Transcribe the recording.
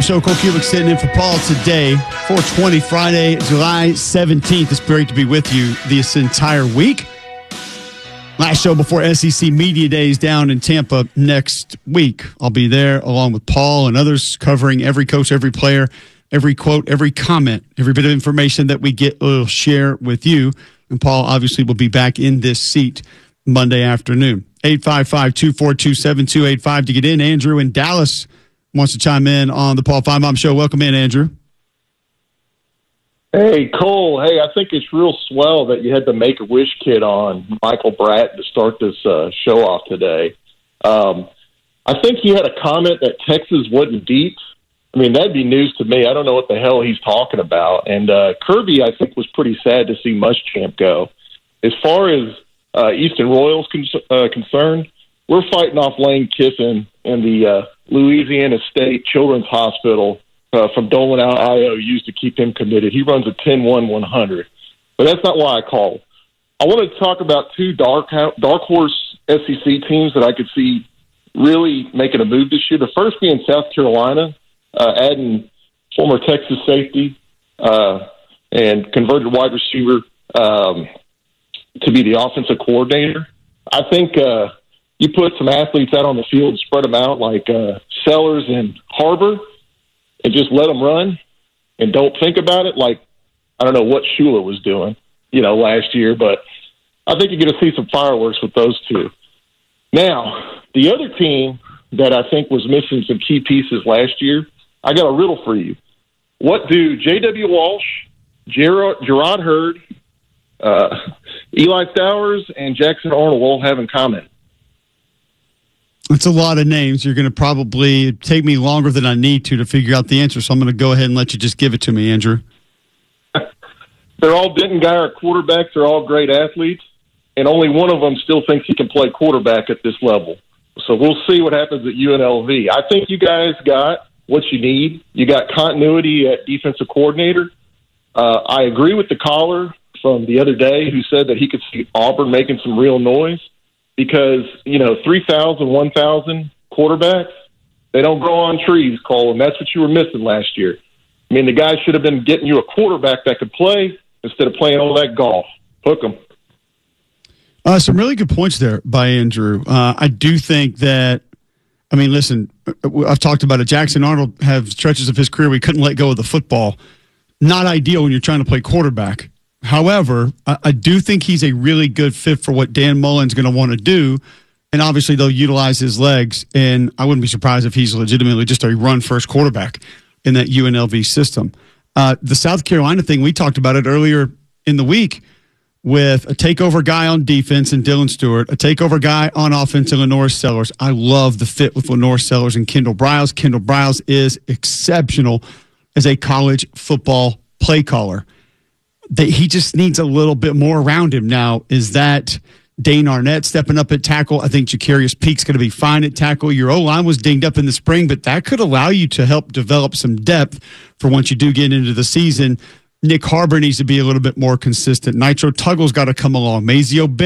Show. Cole Cubic sitting in for Paul today. 420 Friday, July 17th. It's great to be with you this entire week. Last show before SEC Media Days down in Tampa next week. I'll be there along with Paul and others covering every coach, every player, every quote, every comment, every bit of information that we get, we'll share with you. And Paul obviously will be back in this seat Monday afternoon. 855-242-7285 to get in. Andrew in Dallas wants to chime in on the Paul Finebaum Show. Welcome in, Andrew. Hey, Cole. Hey, I think it's real swell that you had the Make-A-Wish kid on, Michael Bratt, to start this show off today. I think he had a comment that Texas wasn't deep. I mean, that'd be news to me. I don't know what the hell he's talking about. And Kirby, I think, was pretty sad to see Muschamp go. As far as Eastern Royals concerned, we're fighting off Lane Kiffin and the Louisiana State Children's Hospital from Dolan IOUs to keep him committed. He runs a 10-1-100. But that's not why I called. I wanted to talk about two dark horse SEC teams that I could see really making a move this year. The first being South Carolina, adding former Texas safety and converted wide receiver to be the offensive coordinator. I think you put some athletes out on the field and spread them out like Sellers and Harbor and just let them run and don't think about it like, I don't know what Shula was doing, last year, but I think you're going to see some fireworks with those two. Now, the other team that I think was missing some key pieces last year, I got a riddle for you. What do J.W. Walsh, Gerard Hurd, Eli Stowers, and Jackson Arnold all have in common? It's a lot of names. You're going to probably take me longer than I need to figure out the answer, so I'm going to go ahead and let you just give it to me, Andrew. They're all Denton Guyer quarterbacks. They're all great athletes, and only one of them still thinks he can play quarterback at this level. So we'll see what happens at UNLV. I think you guys got what you need. You got continuity at defensive coordinator. I agree with the caller from the other day who said that he could see Auburn making some real noise. Because, 3,000, 1,000 quarterbacks, they don't grow on trees, Cole, and that's what you were missing last year. I mean, the guy should have been getting you a quarterback that could play instead of playing all that golf. Hook 'em. Some really good points there by Andrew. I do think that, listen, I've talked about it. Jackson Arnold have stretches of his career where he couldn't let go of the football. Not ideal when you're trying to play quarterback. However, I do think he's a really good fit for what Dan Mullen's going to want to do, and obviously they'll utilize his legs, and I wouldn't be surprised if he's legitimately just a run-first quarterback in that UNLV system. The South Carolina thing, we talked about it earlier in the week with a takeover guy on defense in Dylan Stewart, a takeover guy on offense in Lenore Sellers. I love the fit with Lenore Sellers and Kendall Briles. Kendall Briles is exceptional as a college football play caller. He just needs a little bit more around him. Now, is that Dane Arnett stepping up at tackle? I think Jacarius Peake's going to be fine at tackle. Your O-line was dinged up in the spring, but that could allow you to help develop some depth for once you do get into the season. Nick Harbor needs to be a little bit more consistent. Nitro Tuggle's got to come along. Mazio